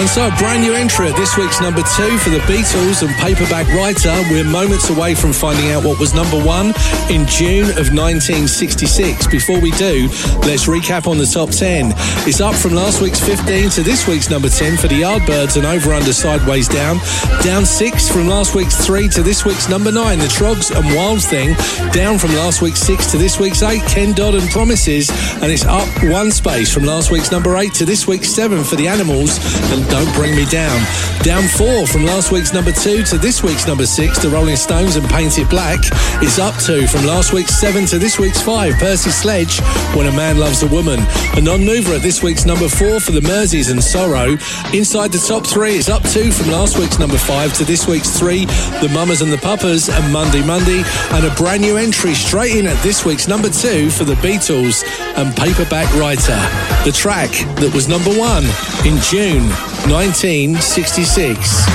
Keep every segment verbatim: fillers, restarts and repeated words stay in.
And so a brand new entry at this week's number two for the Beatles and Paperback Writer. We're moments away from finding out what was number one in June of nineteen sixty-six. Before we do, let's recap on the top ten. It's up from last week's fifteen to this week's number ten for the Yardbirds and Over Under Sideways Down. Down six from last week's three to this week's number nine, the Trogs and Wild Thing. Down from last week's six to this week's eight, Ken Dodd and Promises. And it's up one space from last week's number eight to this week's seven for the Animals and Don't Bring Me Down. Down four from last week's number two to this week's number six, the Rolling Stones and Paint It Black. It's up two from last week's seven to this week's five, Percy Sledge, When a Man Loves a Woman. A non-mover at this week's number four for the Merseys and Sorrow. Inside the top three, it's up two from last week's number five to this week's three, the Mamas and the Papas and Monday Monday. And a brand new entry straight in at this week's number two for the Beatles and Paperback Writer. The track that was number one in June nineteen sixty-six.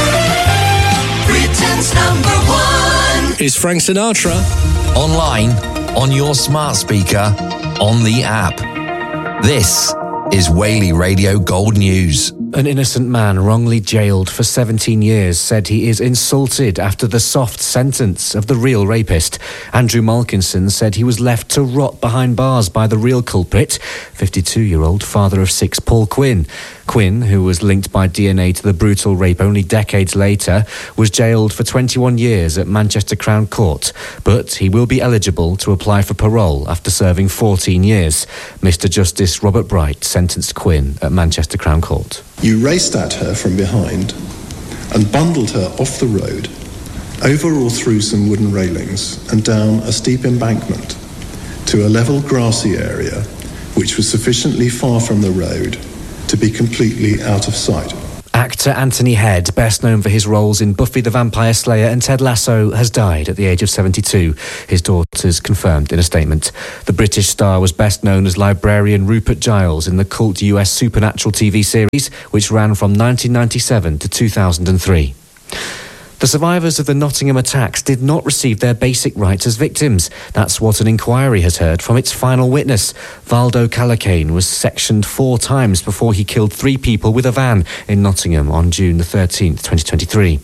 Britain's number one is Frank Sinatra. Online, on your smart speaker, on the app. This is Whaley Radio Gold News. An innocent man wrongly jailed for seventeen years said he is insulted after the soft sentence of the real rapist. Andrew Malkinson said he was left to rot behind bars by the real culprit, fifty-two-year-old father of six Paul Quinn. Quinn, who was linked by D N A to the brutal rape only decades later, was jailed for twenty-one years at Manchester Crown Court, but he will be eligible to apply for parole after serving fourteen years. Mister Justice Robert Bright sentenced Quinn at Manchester Crown Court. You raced at her from behind and bundled her off the road, over or through some wooden railings and down a steep embankment to a level grassy area which was sufficiently far from the road to be completely out of sight. Actor Anthony Head, best known for his roles in Buffy the Vampire Slayer and Ted Lasso, has died at the age of seventy-two. His daughters confirmed in a statement. The British star was best known as librarian Rupert Giles in the cult U S Supernatural T V series, which ran from nineteen ninety-seven to two thousand three. The survivors of the Nottingham attacks did not receive their basic rights as victims. That's what an inquiry has heard from its final witness. Valdo Calacane was sectioned four times before he killed three people with a van in Nottingham on June the thirteenth, twenty twenty-three.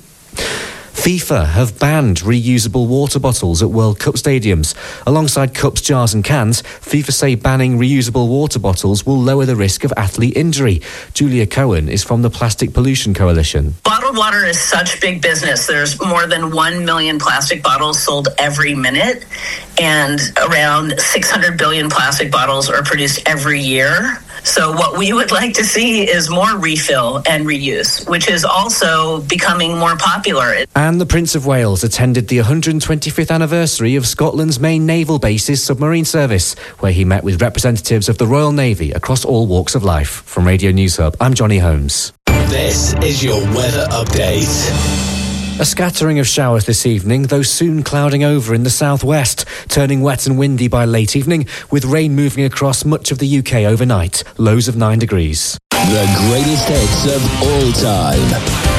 FIFA have banned reusable water bottles at World Cup stadiums. Alongside cups, jars and cans, FIFA say banning reusable water bottles will lower the risk of athlete injury. Julia Cohen is from the Plastic Pollution Coalition. Bottled water is such big business. There's more than one million plastic bottles sold every minute, and around six hundred billion plastic bottles are produced every year. So what we would like to see is more refill and reuse, which is also becoming more popular. And the Prince of Wales attended the one hundred twenty-fifth anniversary of Scotland's main naval base's submarine service, where he met with representatives of the Royal Navy across all walks of life. From Radio News Hub, I'm Johnny Holmes. This is your weather update. A scattering of showers this evening, though soon clouding over in the southwest, turning wet and windy by late evening, with rain moving across much of the U K overnight. Lows of nine degrees. The greatest hits of all time.